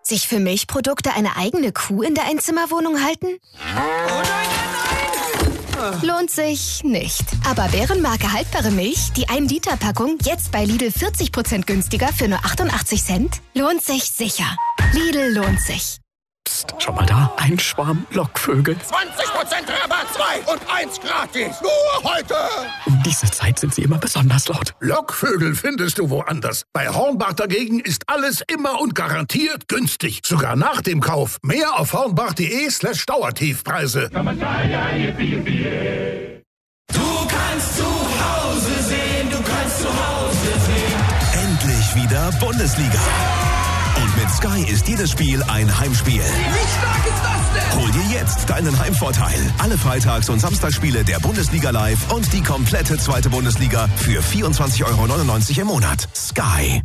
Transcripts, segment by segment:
Sich für Milchprodukte eine eigene Kuh in der Einzimmerwohnung halten? Oh nein! Lohnt sich nicht. Aber Bärenmarke haltbare Milch, die 1-Liter-Packung, jetzt bei Lidl 40% günstiger für nur 88 Cent? Lohnt sich sicher. Lidl lohnt sich. Psst, schau mal da, ein Schwarm Lockvögel. 20% Rabatt, 2 und 1 gratis. Nur heute. Um diese Zeit sind sie immer besonders laut. Lockvögel findest du woanders. Bei Hornbach dagegen ist alles immer und garantiert günstig. Sogar nach dem Kauf. Mehr auf hornbach.de/Dauertiefpreise. Du kannst zu Hause sehen, du kannst zu Hause sehen. Endlich wieder Bundesliga. Und mit Sky ist jedes Spiel ein Heimspiel. Wie stark ist das denn? Hol dir jetzt deinen Heimvorteil. Alle Freitags- und Samstagsspiele der Bundesliga live und die komplette zweite Bundesliga für 24,99 € im Monat. Sky.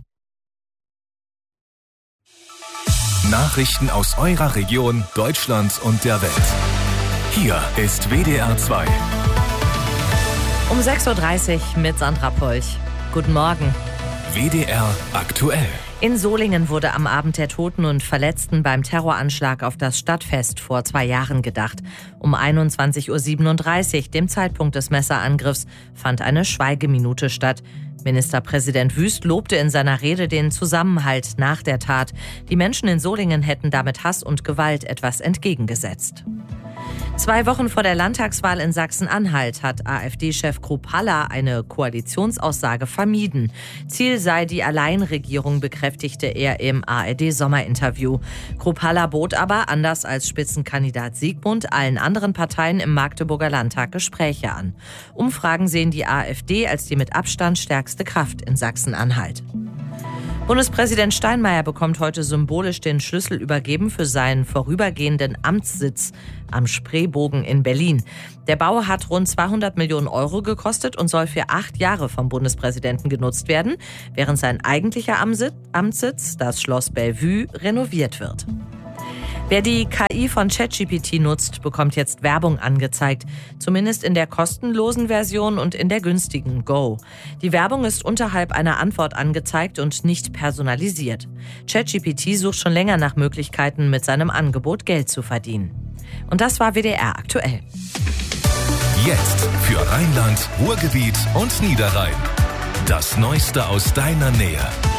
Nachrichten aus eurer Region, Deutschland und der Welt. Hier ist WDR 2. Um 6.30 Uhr mit Sandra Polch. Guten Morgen. WDR aktuell. In Solingen wurde am Abend der Toten und Verletzten beim Terroranschlag auf das Stadtfest vor 2 Jahren gedacht. Um 21.37 Uhr, dem Zeitpunkt des Messerangriffs, fand eine Schweigeminute statt. Ministerpräsident Wüst lobte in seiner Rede den Zusammenhalt nach der Tat. Die Menschen in Solingen hätten damit Hass und Gewalt etwas entgegengesetzt. 2 Wochen vor der Landtagswahl in Sachsen-Anhalt hat AfD-Chef Kruppalla eine Koalitionsaussage vermieden. Ziel sei die Alleinregierung, bekräftigte er im ARD-Sommerinterview. Kruppalla bot aber, anders als Spitzenkandidat Siegmund, allen anderen Parteien im Magdeburger Landtag Gespräche an. Umfragen sehen die AfD als die mit Abstand stärkste Kraft in Sachsen-Anhalt. Bundespräsident Steinmeier bekommt heute symbolisch den Schlüssel übergeben für seinen vorübergehenden Amtssitz am Spreebogen in Berlin. Der Bau hat rund 200 Millionen € gekostet und soll für 8 Jahre vom Bundespräsidenten genutzt werden, während sein eigentlicher Amtssitz, das Schloss Bellevue, renoviert wird. Wer die KI von ChatGPT nutzt, bekommt jetzt Werbung angezeigt. Zumindest in der kostenlosen Version und in der günstigen Go. Die Werbung ist unterhalb einer Antwort angezeigt und nicht personalisiert. ChatGPT sucht schon länger nach Möglichkeiten, mit seinem Angebot Geld zu verdienen. Und das war WDR aktuell. Jetzt für Rheinland, Ruhrgebiet und Niederrhein. Das Neueste aus deiner Nähe.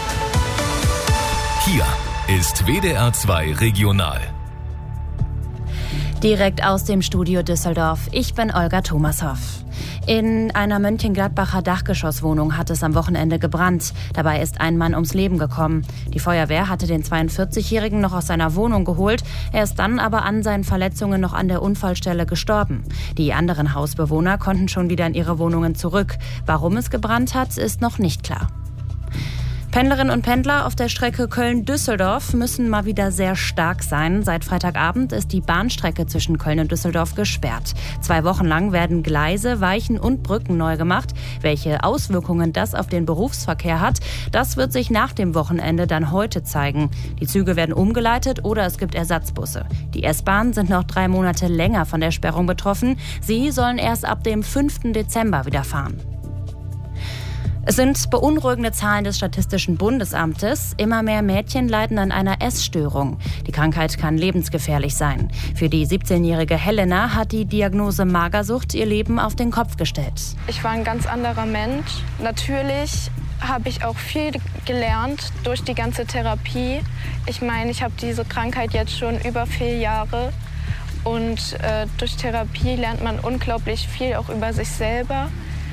Hier ist WDR 2 Regional. Direkt aus dem Studio Düsseldorf. Ich bin Olga Thomashoff. In einer Mönchengladbacher Dachgeschosswohnung hat es am Wochenende gebrannt. Dabei ist ein Mann ums Leben gekommen. Die Feuerwehr hatte den 42-Jährigen noch aus seiner Wohnung geholt. Er ist dann aber an seinen Verletzungen noch an der Unfallstelle gestorben. Die anderen Hausbewohner konnten schon wieder in ihre Wohnungen zurück. Warum es gebrannt hat, ist noch nicht klar. Pendlerinnen und Pendler auf der Strecke Köln-Düsseldorf müssen mal wieder sehr stark sein. Seit Freitagabend ist die Bahnstrecke zwischen Köln und Düsseldorf gesperrt. 2 Wochen lang werden Gleise, Weichen und Brücken neu gemacht. Welche Auswirkungen das auf den Berufsverkehr hat, das wird sich nach dem Wochenende dann heute zeigen. Die Züge werden umgeleitet oder es gibt Ersatzbusse. Die S-Bahnen sind noch 3 Monate länger von der Sperrung betroffen. Sie sollen erst ab dem 5. Dezember wieder fahren. Es sind beunruhigende Zahlen des Statistischen Bundesamtes. Immer mehr Mädchen leiden an einer Essstörung. Die Krankheit kann lebensgefährlich sein. Für die 17-jährige Helena hat die Diagnose Magersucht ihr Leben auf den Kopf gestellt. Ich war ein ganz anderer Mensch. Natürlich habe ich auch viel gelernt durch die ganze Therapie. Ich meine, ich habe diese Krankheit jetzt schon über 4 Jahre. Und durch Therapie lernt man unglaublich viel auch über sich selber.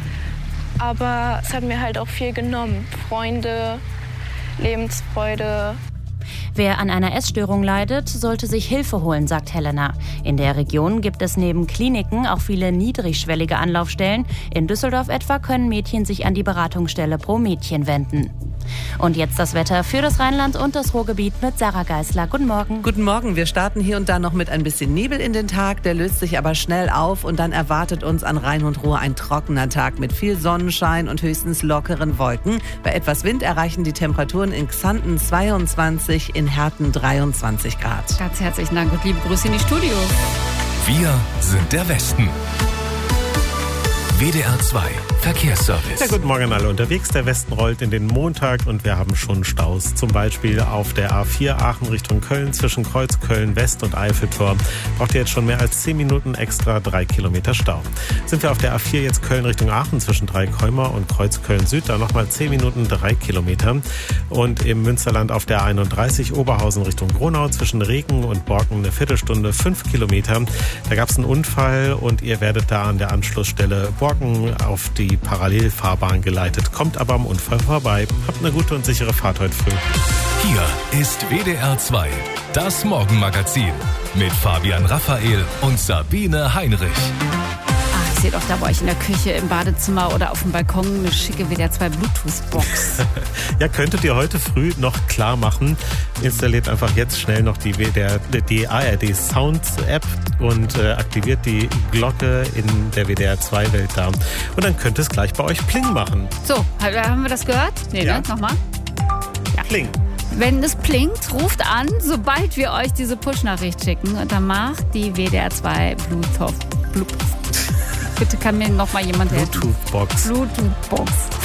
Aber es hat mir halt auch viel genommen. Freunde, Lebensfreude. Wer an einer Essstörung leidet, sollte sich Hilfe holen, sagt Helena. In der Region gibt es neben Kliniken auch viele niedrigschwellige Anlaufstellen. In Düsseldorf etwa können Mädchen sich an die Beratungsstelle Pro Mädchen wenden. Und jetzt das Wetter für das Rheinland und das Ruhrgebiet mit Sarah Geisler. Guten Morgen. Guten Morgen. Wir starten hier und da noch mit ein bisschen Nebel in den Tag. Der löst sich aber schnell auf und dann erwartet uns an Rhein und Ruhr ein trockener Tag mit viel Sonnenschein und höchstens lockeren Wolken. Bei etwas Wind erreichen die Temperaturen in Xanten 22, in Herten 23 Grad. Ganz herzlichen Dank und liebe Grüße in die Studios. Wir sind der Westen. WDR 2 Verkehrsservice. Ja, guten Morgen alle unterwegs. Der Westen rollt in den Montag und wir haben schon Staus. Zum Beispiel auf der A4 Aachen Richtung Köln zwischen Kreuzköln West und Eiffeltor. Braucht ihr jetzt schon mehr als 10 Minuten extra 3 Kilometer Stau. Sind wir auf der A4 jetzt Köln Richtung Aachen zwischen Dreikäumer und Kreuzköln Süd, da nochmal 10 Minuten 3 Kilometer. Und im Münsterland auf der 31 Oberhausen Richtung Gronau zwischen Regen und Borken eine Viertelstunde 5 Kilometer. Da gab es einen Unfall und ihr werdet da an der Anschlussstelle Borken auf die Parallelfahrbahn geleitet. Kommt aber am Unfall vorbei. Habt eine gute und sichere Fahrt heute früh. Hier ist WDR 2, das Morgenmagazin mit Fabian Raphael und Sabine Heinrich. Ich sehe doch da bei euch in der Küche, im Badezimmer oder auf dem Balkon eine schicke WDR 2 Bluetooth-Box. Ja, könntet ihr heute früh noch klar machen. Installiert einfach jetzt schnell noch die ARD Sounds App und aktiviert die Glocke in der WDR 2 Welt da. Und dann könnte es gleich bei euch Pling machen. So, haben wir das gehört? Nee, ja. Ne? Nochmal? Ja. Pling. Wenn es blinkt, ruft an, sobald wir euch diese Push-Nachricht schicken. Und dann macht die WDR 2 Bluetooth. Bitte kann mir noch mal jemand helfen. Bluetooth-Box. Bluetooth-Box.